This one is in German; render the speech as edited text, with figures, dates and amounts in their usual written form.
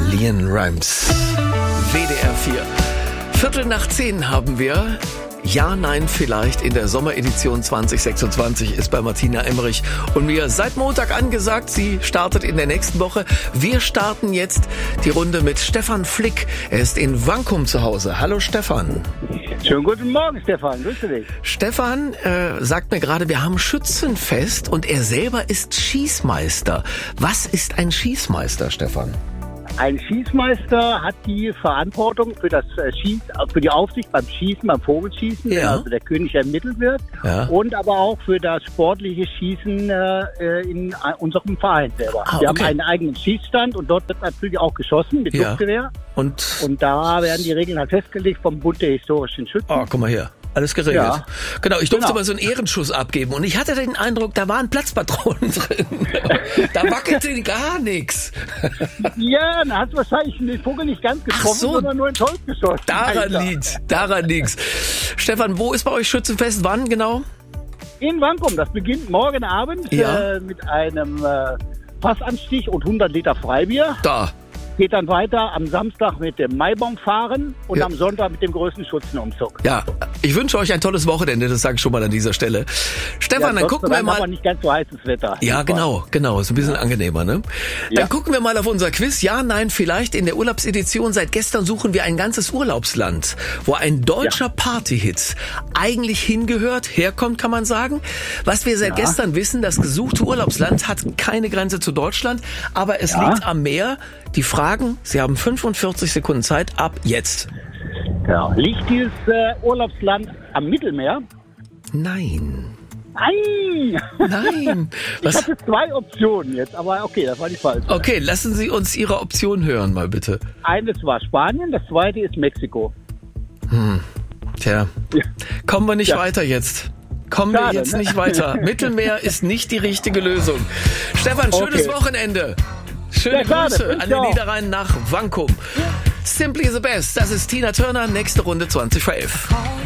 LeAnn Rimes. WDR 4. 9:15 haben wir. Ja, nein, vielleicht in der Sommeredition 2026 ist bei Martina Emmerich und mir seit Montag angesagt, sie startet in der nächsten Woche. Wir starten jetzt die Runde mit Stefan Flick. Er ist in Wankum zu Hause. Hallo Stefan. Schönen guten Morgen, Stefan. Grüße dich. Stefan sagt mir gerade, wir haben Schützenfest und er selber ist Schießmeister. Was ist ein Schießmeister, Stefan? Ein Schießmeister hat die Verantwortung für für die Aufsicht beim Schießen, beim Vogelschießen, Ja. also der König ermittelt wird, Ja. und aber auch für das sportliche Schießen in unserem Verein selber. Wir haben einen eigenen Schießstand und dort wird natürlich auch geschossen mit Ja. Luftgewehr. Und Da werden die Regeln halt festgelegt vom Bund der historischen Schützen. oh, guck mal hier. Alles geregelt. Ja. Genau, ich durfte Genau. mal so einen Ehrenschuss abgeben und ich hatte den Eindruck, da waren Platzpatronen drin. Da wackelte gar nichts. Ja, dann hat wahrscheinlich den Vogel nicht ganz getroffen, so. sondern nur ins Holz geschossen. Daran liegt's. Stefan, wo ist bei euch Schützenfest? Wann genau? In Wankum, das beginnt morgen Abend Ja. mit einem Fassanstich und 100 Liter Freibier. Da. Geht dann weiter am Samstag mit dem Maibaumfahren und Ja. am Sonntag mit dem größten Schützenumzug. Ja, ich wünsche euch ein tolles Wochenende, das sage ich schon mal an dieser Stelle. Stefan, dann gucken wir mal. Aber nicht ganz so heißes Wetter. Ja, genau, ist ein bisschen angenehmer, ne? Dann Ja. gucken wir mal auf unser Quiz. Ja, nein, vielleicht. In der Urlaubsedition seit gestern suchen wir ein ganzes Urlaubsland, wo ein deutscher Partyhit eigentlich hingehört, herkommt, kann man sagen. Was wir seit gestern wissen, das gesuchte Urlaubsland hat keine Grenze zu Deutschland, aber es liegt am Meer. Die Fragen, Sie haben 45 Sekunden Zeit, ab jetzt. Ja. Liegt dieses Urlaubsland am Mittelmeer? Nein. Nein! Nein. Ich Was? hatte 2 Optionen jetzt, aber okay, das war die falsche. Okay, lassen Sie uns Ihre Option hören, mal bitte. Eines war Spanien, das zweite ist Mexiko. Tja, Ja. kommen wir nicht Ja. weiter jetzt. Kommen wir Schade, jetzt ne? nicht weiter. Mittelmeer ist nicht die richtige Lösung. Stefan, schönes Okay. Wochenende. Schöne Ja, schade. Grüße Wünsche an den auch. Niederrhein nach Wankum. Simply the best. Das ist Tina Turner. Nächste Runde 20 vor 11.